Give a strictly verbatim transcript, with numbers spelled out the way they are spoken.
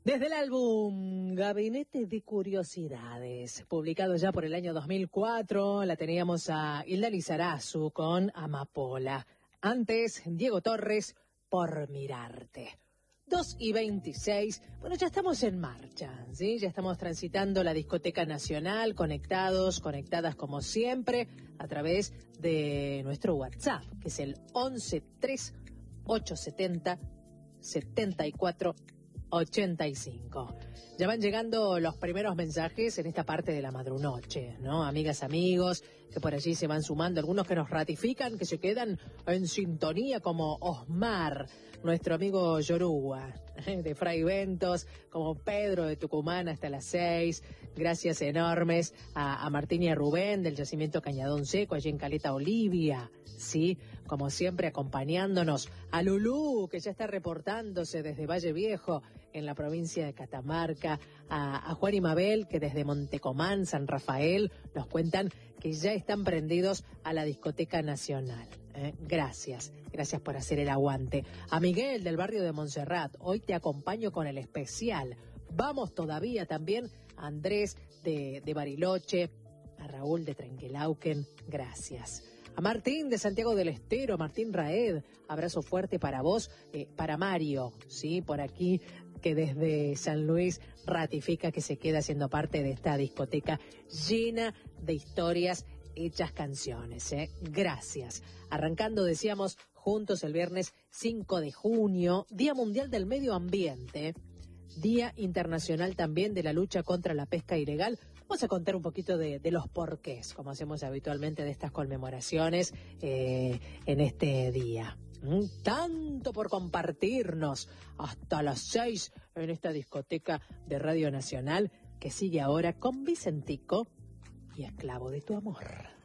Desde el álbum Gabinete de Curiosidades, publicado ya por el año dos mil cuatro, la teníamos a Hilda Lizarazu con Amapola. Antes, Diego Torres, Por Mirarte. dos y veintiséis, bueno, ya estamos en marcha, ¿sí? Ya estamos transitando la Discoteca Nacional, conectados, conectadas como siempre, a través de nuestro WhatsApp, que es el once tres ocho setenta setenta y cuatro ochenta y cinco. Ya van llegando los primeros mensajes en esta parte de la madrunoche, ¿no? Amigas, amigos, que por allí se van sumando, algunos que nos ratifican, que se quedan en sintonía, como Osmar, nuestro amigo Yoruba, de Fray Ventos, como Pedro de Tucumán hasta las seis. Gracias enormes a, a Martín y a Rubén del Yacimiento Cañadón Seco, allí en Caleta Olivia, sí, como siempre acompañándonos. A Lulú, que ya está reportándose desde Valle Viejo, en la provincia de Catamarca, a, a Juan y Mabel, que desde Montecomán, San Rafael, nos cuentan que ya están prendidos a la Discoteca Nacional. ¿eh? Gracias, gracias por hacer el aguante. A Miguel del barrio de Montserrat, hoy te acompaño con el especial. Vamos todavía también a Andrés de, de Bariloche, a Raúl de Trenquelauquen, gracias. A Martín de Santiago del Estero, Martín Raed, abrazo fuerte para vos, eh, para Mario, sí, por aquí, que desde San Luis ratifica que se queda siendo parte de esta discoteca llena de historias hechas canciones, ¿eh? Gracias. Arrancando, decíamos, juntos el viernes cinco de junio, Día Mundial del Medio Ambiente, Día Internacional también de la lucha contra la pesca ilegal. Vamos a contar un poquito de, de los porqués, como hacemos habitualmente de estas conmemoraciones eh, en este día. ¿Mm? Tanto por compartirnos hasta las seis en esta discoteca de Radio Nacional que sigue ahora con Vicentico y Esclavo de tu Amor.